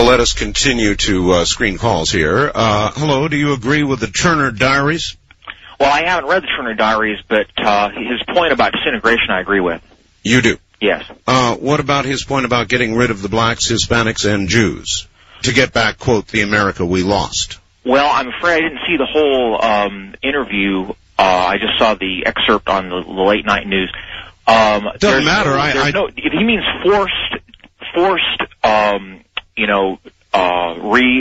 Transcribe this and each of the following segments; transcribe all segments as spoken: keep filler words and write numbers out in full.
Well, let us continue to uh, screen calls here. Uh, hello, do you agree with the Turner Diaries? Well, I haven't read the Turner Diaries, but uh, his point about disintegration I agree with. You do? Yes. Uh, what about his point about getting rid of the blacks, Hispanics, and Jews to get back, quote, the America we lost? Well, I'm afraid I didn't see the whole um, interview. Uh, I just saw the excerpt on the, the late night news. Um, Doesn't matter. No, I, I no, if he means forced, forced, um, you know, uh,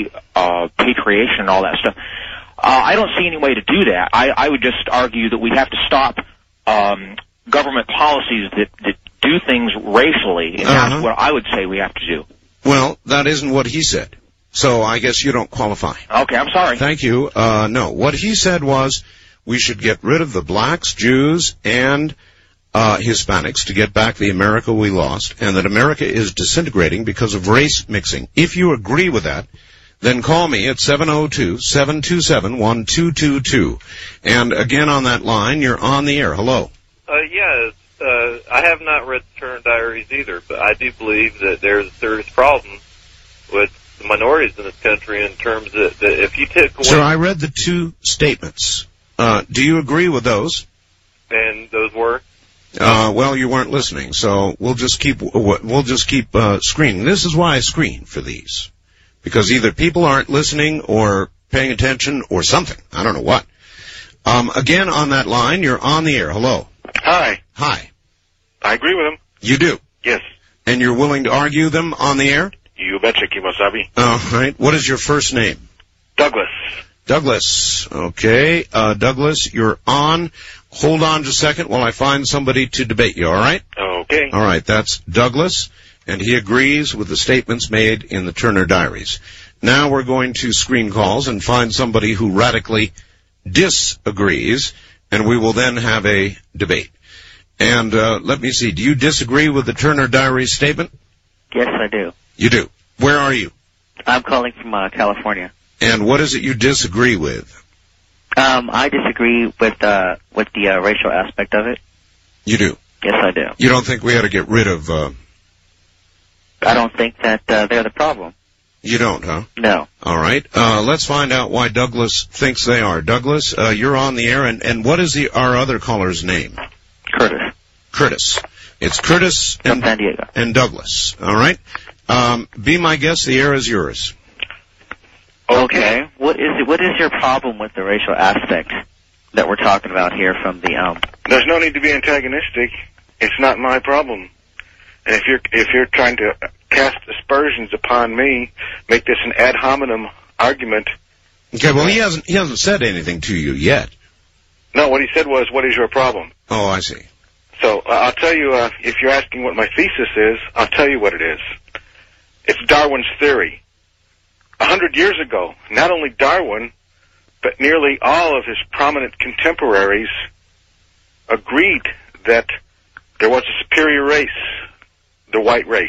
repatriation uh, and all that stuff. Uh, I don't see any way to do that. I, I would just argue that we have to stop um, government policies that, that do things racially, and uh-huh. that's what I would say we have to do. Well, that isn't what he said. So I guess you don't qualify. Okay, I'm sorry. Thank you. Uh, no, what he said was we should get rid of the blacks, Jews, and uh, Hispanics to get back the America we lost, and that America is disintegrating because of race mixing. If you agree with that, then call me at seven oh two, seven two seven, one two two two. And again on that line, you're on the air. Hello. Uh, yeah, uh, I have not read the Turner Diaries either, but I do believe that there's a serious problem with the minorities in this country in terms that, that if you take away... Sir, I read the two statements. Uh, do you agree with those? And those were? Uh, well, you weren't listening, so we'll just keep, we'll just keep, uh, screening. This is why I screen for these. Because either people aren't listening or paying attention or something. I don't know what. Um, again, on that line, you're on the air. Hello. Hi. Hi. I agree with him. You do? Yes. And you're willing to argue them on the air? You betcha, Kimosabi. All right. What is your first name? Douglas. Douglas. Okay. Uh, Douglas, you're on. Hold on just a second while I find somebody to debate you, all right? Okay. All right. That's Douglas, and he agrees with the statements made in the Turner Diaries. Now we're going to screen calls and find somebody who radically disagrees, and we will then have a debate. And uh, let me see. Do you disagree with the Turner Diaries statement? Yes, I do. You do. Where are you? I'm calling from uh, California. And what is it you disagree with? Um, I disagree with uh, with the uh, racial aspect of it. You do? Yes, I do. You don't think we ought to get rid of... Uh... I don't think that uh, they're the problem. You don't, huh? No. All right. Uh, let's find out why Douglas thinks they are. Douglas, uh, you're on the air, and, and what is the our other caller's name? Curtis. Curtis. It's Curtis and, from San Diego. And Douglas. All right. Um, be my guest. The air is yours. Okay. What is it, what is your problem with the racial aspect that we're talking about here from the um? There's no need to be antagonistic. It's not my problem. And if you're if you're trying to cast aspersions upon me, make this an ad hominem argument. Okay. Well, he hasn't he hasn't said anything to you yet. No. What he said was, "What is your problem?" Oh, I see. So uh, I'll tell you. Uh, if you're asking what my thesis is, I'll tell you what it is. It's Darwin's theory. A hundred years ago, not only Darwin, but nearly all of his prominent contemporaries agreed that there was a superior race, the white race.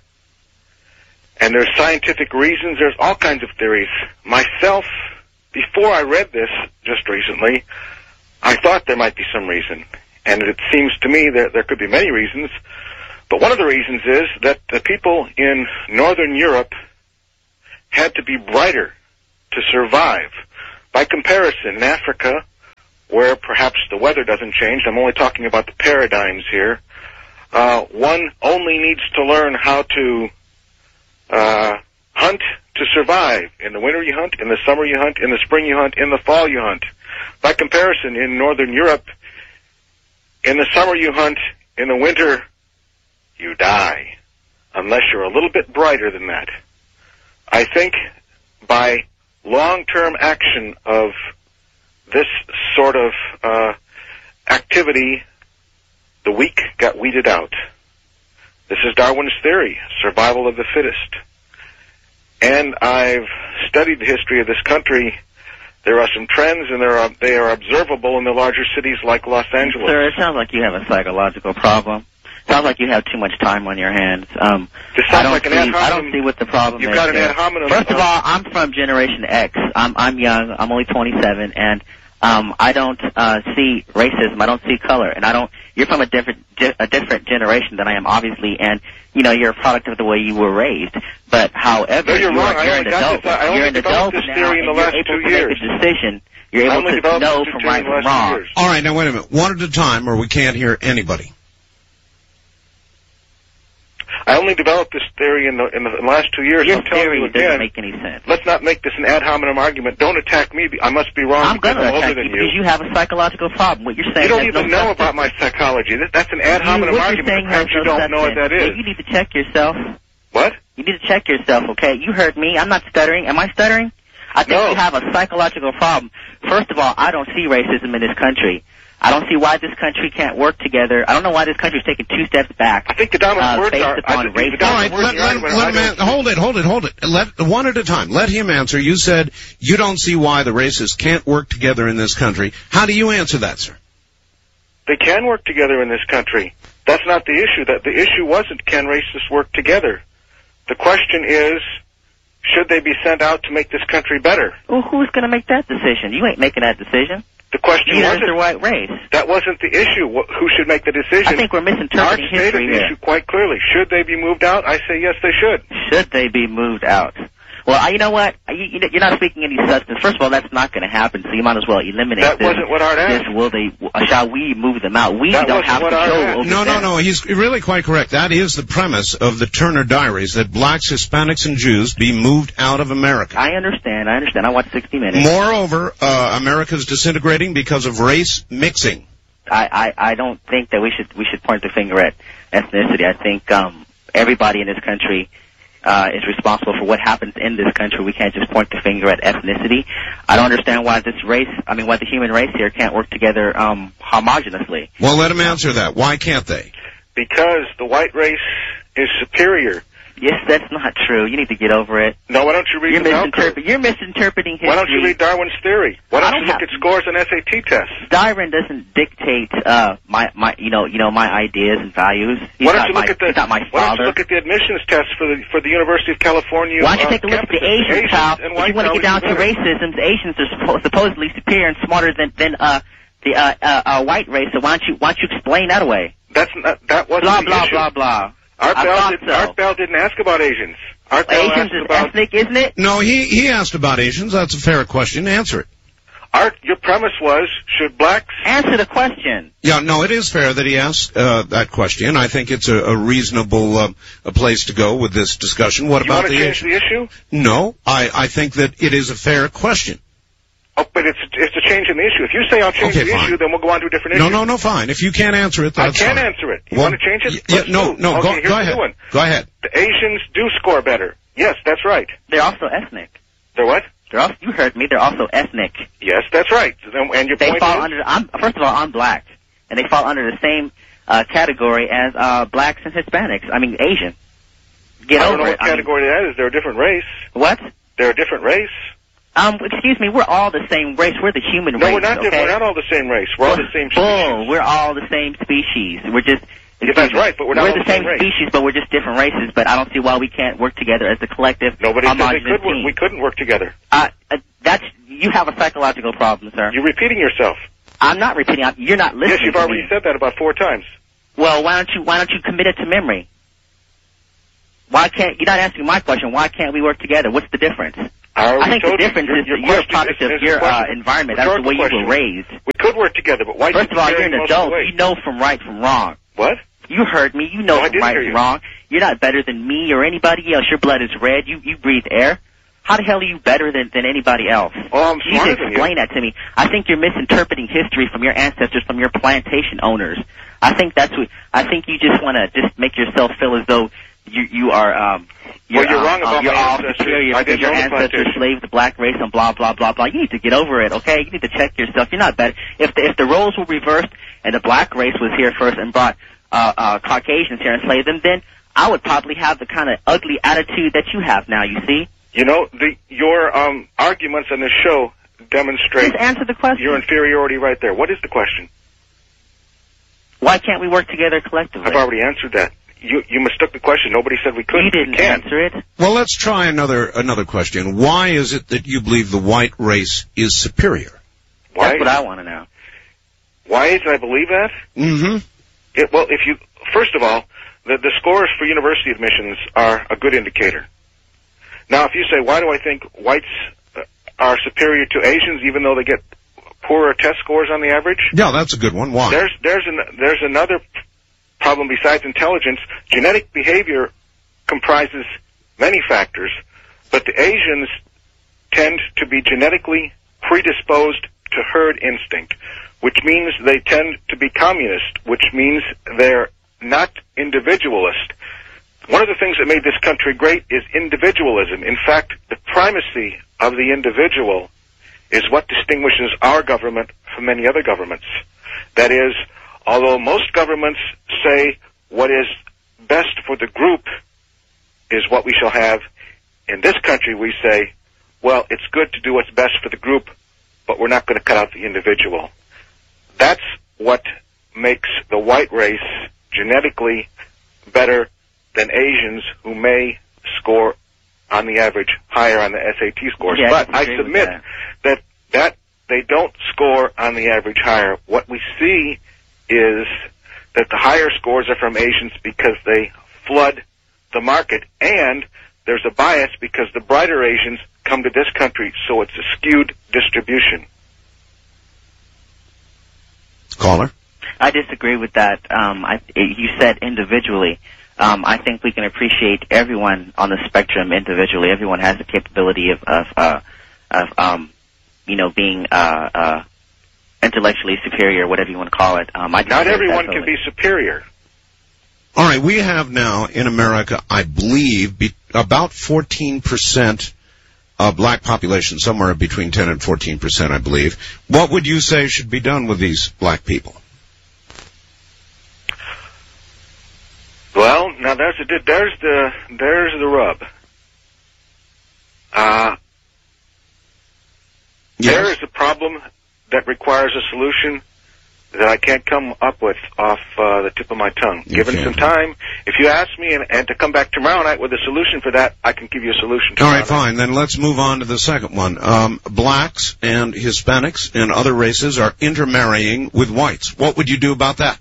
And there's scientific reasons, there's all kinds of theories. Myself, before I read this just recently, I thought there might be some reason. And it seems to me that there could be many reasons. But one of the reasons is that the people in Northern Europe had to be brighter to survive. By comparison, in Africa, where perhaps the weather doesn't change, I'm only talking about the paradigms here, uh, one only needs to learn how to uh, hunt to survive. In the winter you hunt, in the summer you hunt, in the spring you hunt, in the fall you hunt. By comparison, in Northern Europe, in the summer you hunt, in the winter you die, unless you're a little bit brighter than that. I think by long-term action of this sort of uh, activity, the weak got weeded out. This is Darwin's theory, survival of the fittest. And I've studied the history of this country. There are some trends, and there are, they are observable in the larger cities like Los Angeles. Sir, it sounds like you have a psychological problem. Sounds like you have too much time on your hands. Um, this I sounds don't like an see, ad hominem. I don't see what the problem You've is. got an there. ad hominem. First of all, I'm from Generation X. I'm I'm young. I'm only twenty-seven, and um, I don't uh, see racism. I don't see color, and I don't. You're from a different a different generation than I am, obviously, and you know you're a product of the way you were raised. But however, No, you're you wrong. are, I you're only an got adult. this- I only you're an developed adult this now, theory in the and you're last able two to years. make a decision. You're I able only to developed know this from theory right in the from last two wrong. years. All right, now wait a minute. One at a time, or we can't hear anybody. I only developed this theory in the in the last two years. Your I'm telling theory you doesn't again. make any sense. Let's not make this an ad hominem argument. Don't attack me. I must be wrong I'm because going to I'm older attack than you because you have a psychological problem. What you're saying You don't has even no know substance. about my psychology. That- That's an ad You- hominem what you're argument. saying has Perhaps you no don't know what substance. that is. Hey, you need to check yourself. What? You need to check yourself, okay? You heard me. I'm not stuttering. Am I stuttering? I think No. you have a psychological problem. First of all, I don't see racism in this country. I don't see why this country can't work together. I don't know why this country's taking two steps back. I think the dominant Uh, words based are. upon I think race. the All dominant right, words let, in the let, argument are, let I him don't- an- hold it, hold it, hold it. Let one at a time. Let him answer. You said you don't see why the races can't work together in this country. How do you answer that, sir? They can work together in this country. That's not the issue. That the issue wasn't can racists work together. The question is, should they be sent out to make this country better? Well, who's going to make that decision? You ain't making that decision. The question Neither is the wasn't. white race. That wasn't the issue. Wh- Who should make the decision? I think we're Art misinterpreting stated history the here. issue quite clearly. Should they be moved out? I say yes, they should. Should they be moved out? Well, I, you know what? You, you, you're not speaking any substance. First of all, that's not going to happen, so you might as well eliminate That this. wasn't what Art This, asked. will they? Shall we move them out? We That don't wasn't have what Art control asked. over No, no, them. no. He's really quite correct. That is the premise of the Turner Diaries, that blacks, Hispanics, and Jews be moved out of America. I understand. I understand. I watched sixty minutes. Moreover, uh, America's disintegrating because of race mixing. I, I, I don't think that we should we should point the finger at ethnicity. I think um, everybody in this country uh, is responsible for what happens in this country. We can't just point the finger at ethnicity. I don't understand why this race, I mean, why the human race here can't work together um, homogeneously. Well, let him answer that. Why can't they? Because the white race is superior. Yes, that's not true. You need to get over it. No, why don't you read You're, the bell curve? misinterpret- you're misinterpreting history. Why don't you read Darwin's theory? Why I don't don't you look have- at scores on S A T tests? Darwin doesn't dictate uh, my my you know you know my ideas and values. He's Why don't not you my, look at the he's not my Why don't you father. look at the admissions test for the for the University of California? Why don't you uh, take a look at the campuses? Asians, pal? and If white you want to get down to colleges racism, the Asians are suppo- supposedly superior and smarter than than uh the uh, uh, uh white race. So why don't you why don't you explain that away? That's not, that wasn't Blah the blah issue. blah blah. Art I Bell, thought did, so. Art Bell didn't ask about Asians. Art Bell Asians asked is about ethnic, isn't it? No, he, he asked about Asians. That's a fair question. Answer it. Art. Your premise was should blacks? Answer the question. Yeah, no, it is fair that he asked uh, that question. I think it's a, a reasonable uh, a place to go with this discussion. What You about want to the change issue? the issue? No, I, I think that it is a fair question. Oh, but it's it's a change in the issue. If you say I'll change Okay, the fine. issue, then we'll go on to a different No, issue. no, no, fine. If you can't answer it, I that's can fine. answer it. You Well, want to change it? y- Yeah, Let's no, do. no, okay, go, here's go the ahead. new one. Go ahead. The Asians do score better. Yes, that's right. They're also ethnic. They're what? They're also, you heard me. They're also ethnic. Yes, that's right. And and your They point fall is? under. I'm, first of all, I'm black, and they fall under the same uh, category as uh, blacks and Hispanics. I mean, Asian. Get I don't over know it. what I mean, category that is. They're a different race. what? They're a different race. Um, excuse me. We're all the same race. We're the human No, race. we're not okay? different. We're not all the same race. We're all the same Bull. species. We're all the same species. We're just. Yeah, that's right, but we're not We're all the the same same race. species, but we're just different races. But I don't see why we can't work together as a collective. Nobody said they homogenous could work. team. We couldn't work together. Uh, uh, that's you have a psychological problem, sir. You're repeating yourself. I'm not repeating. I'm- You're not listening. Yes, you've to already me. said that about four times. Well, why don't you why don't you commit it to memory? Why can't you're not answering my question? Why can't we work together? What's the difference? I, I think the told you, difference your, is your that you're a question product is- of is a your uh, question- environment. That's the way rhetorical you were question. raised. We could work together, but white First of people all, vary you're an most of the adult. way. You know from right from wrong. What? You heard me. You know No, I from didn't right hear from you. wrong. You're not better than me or anybody else. Your blood is red. You you breathe air. How the hell are you better than, than anybody else? Well, I'm You need smarter to than you. explain that to me. I think you're misinterpreting history from your ancestors, from your plantation owners. I think that's what. I think you just want to just make yourself feel as though you you are. Um, you're, Well, you're um, wrong about um, you're my all ancestors. superior I because didn't your own the ancestors plantation. slaved the black race and blah blah blah blah. You need to get over it, okay? You need to check yourself. You're not better. If the, if the roles were reversed and the black race was here first and brought uh, uh, Caucasians here and slaved them, then I would probably have the kind of ugly attitude that you have now. You see? You know, the your um, arguments on this show demonstrate Just answer the question. your inferiority right there. What is the question? Why can't we work together collectively? I've already answered that. You you mistook the question. Nobody said we couldn't. You didn't we can't. answer it. Well, let's try another another question. Why is it that you believe the white race is superior? Why? That's what I want to know. Why is it I believe that? Mm-hmm. It, well, if you first of all, the the scores for university admissions are a good indicator. Now, if you say, why do I think whites are superior to Asians even though they get poorer test scores on the average? Yeah, that's a good one. Why? There's, there's, an, there's another problem besides intelligence. Genetic behavior comprises many factors, but the Asians tend to be genetically predisposed to herd instinct, which means they tend to be communist, which means they're not individualist. One of the things that made this country great is individualism. In fact, the primacy of the individual is what distinguishes our government from many other governments. That is, although most governments say what is best for the group is what we shall have, in this country we say, well, it's good to do what's best for the group, but we're not going to cut out the individual. That's what makes the white race genetically better than Asians who may score on the average higher on the S A T scores. Yeah, but I, I submit that. that that they don't score on the average higher. What we see is that the higher scores are from Asians because they flood the market, and there's a bias because the brighter Asians come to this country, so it's a skewed distribution. Caller? I disagree with that. Um, I, you said individually. Um, I think we can appreciate everyone on the spectrum individually. Everyone has the capability of, of, uh, of um, you know, being uh, uh, intellectually superior, whatever you want to call it. Um, I Not everyone can be superior. All right, we have now in America, I believe, be, about fourteen percent of black population, somewhere between ten and fourteen percent, I believe. What would you say should be done with these black people? Well, now there's the there's the there's the rub. Uh, Yes. There is a problem that requires a solution that I can't come up with off uh, the tip of my tongue. You Given can't. some time, if you ask me and, and to come back tomorrow night with a solution for that, I can give you a solution. All tomorrow right, fine. Then let's move on to the second one. Um, blacks and Hispanics and other races are intermarrying with whites. What would you do about that?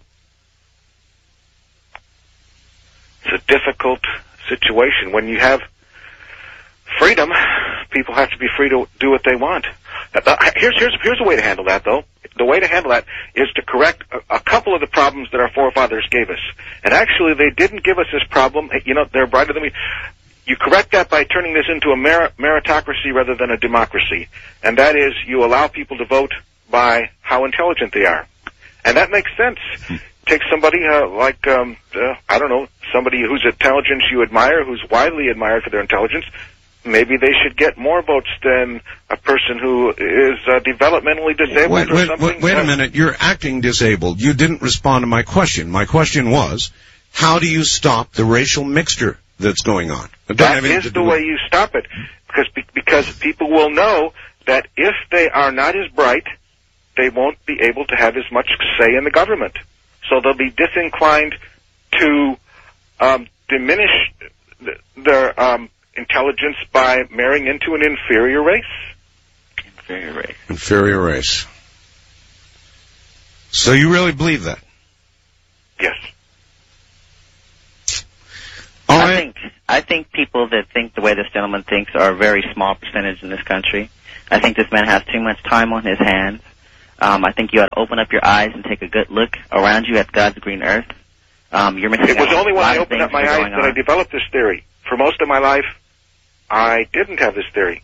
It's a difficult situation. When you have freedom, people have to be free to do what they want. Uh, here's, here's, here's a way to handle that, though. The way to handle that is to correct a, a couple of the problems that our forefathers gave us. And actually, they didn't give us this problem. You know, they're brighter than me. You correct that by turning this into a mer- meritocracy rather than a democracy. And that is, you allow people to vote by how intelligent they are. And that makes sense. Take somebody uh, like, um, uh, I don't know, somebody whose intelligence you admire, who's widely admired for their intelligence. Maybe they should get more votes than a person who is uh, developmentally disabled Wait, or wait, something. wait, wait a minute. You're acting disabled. You didn't respond to my question. My question was, how do you stop the racial mixture that's going on? It doesn't That have anything to is do the with- way you stop it, because because people will know that if they are not as bright, they won't be able to have as much say in the government. So they'll be disinclined to um, diminish th- their um, intelligence by marrying into an inferior race. Inferior race. Inferior race. So you really believe that? Yes. All I right. think I think people that think the way this gentleman thinks are a very small percentage in this country. I think this man has too much time on his hands. Um, I think you ought to open up your eyes and take a good look around you at God's green earth. Um, you're missing It was out on only a when lot I of opened things up my that are eyes going that I on. developed this theory. For most of my life, I didn't have this theory.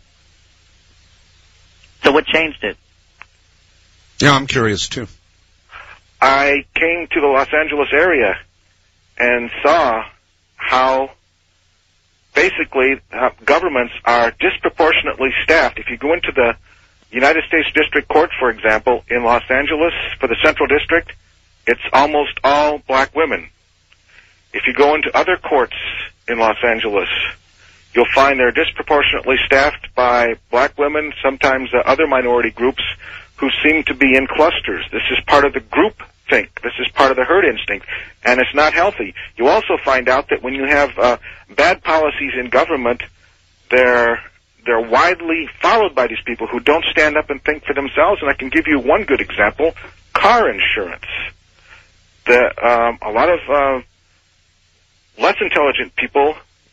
So what changed it? Yeah, I'm curious too. I came to the Los Angeles area and saw how basically uh, governments are disproportionately staffed. If you go into the United States District Court, for example, in Los Angeles, for the Central District, it's almost all black women. If you go into other courts in Los Angeles, you'll find they're disproportionately staffed by black women, sometimes uh, other minority groups who seem to be in clusters. This is part of the group think. This is part of the herd instinct, and it's not healthy. You also find out that when you have uh, bad policies in government, they're they're widely followed by these people who don't stand up and think for themselves. And I can give you one good example: car insurance. The um, a lot of uh, less intelligent people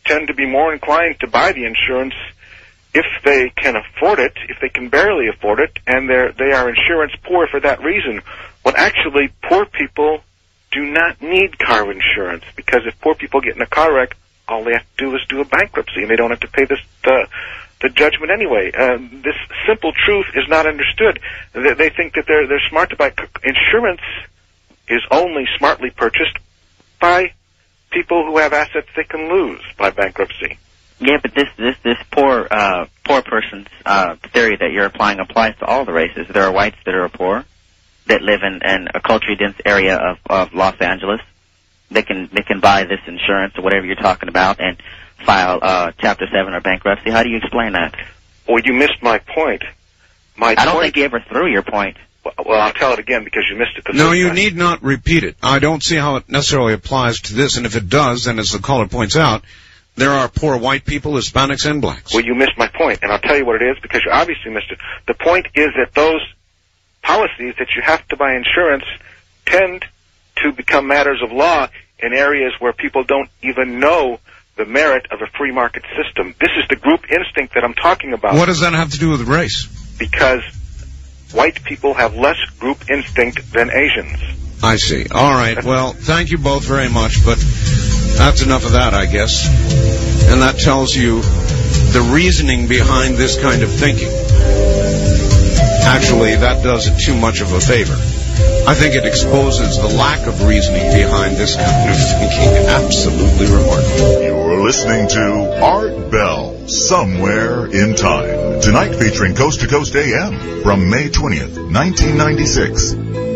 tend to be more inclined to buy the insurance if they can afford it, if they can barely afford it, and they're, they are insurance poor for that reason. When actually poor people do not need car insurance, because if poor people get in a car wreck, all they have to do is do a bankruptcy, and they don't have to pay this, the, the judgment anyway. Uh, this simple truth is not understood. They, they think that they're, they're smart to buy. Insurance is only smartly purchased by people who have assets they can lose by bankruptcy. Yeah, but this this this poor uh, poor person's uh, theory that you're applying applies to all the races. There are whites that are poor, that live in, in a culturally dense area of, of Los Angeles. They can they can buy this insurance or whatever you're talking about and file uh, Chapter seven or bankruptcy. How do you explain that? Well, you missed my point. My I don't point, think you ever threw your point. Well, I'll tell it again because you missed it the No, first you time. need not repeat it. I don't see how it necessarily applies to this, and if it does, then as the caller points out, there are poor white people, Hispanics, and blacks. Well, you missed my point, and I'll tell you what it is because you obviously missed it. The point is that those policies that you have to buy insurance tend to become matters of law in areas where people don't even know the merit of a free market system. This is the group instinct that I'm talking about. What does that have to do with race? Because white people have less group instinct than Asians. I see. All right. Well, thank you both very much, but that's enough of that, I guess. And that tells you the reasoning behind this kind of thinking. Actually, that does it too much of a favor. I think it exposes the lack of reasoning behind this kind of thinking. Absolutely remarkable. You're listening to Art Bell, Somewhere in Time. Tonight featuring Coast to Coast A M from May twentieth, nineteen ninety-six.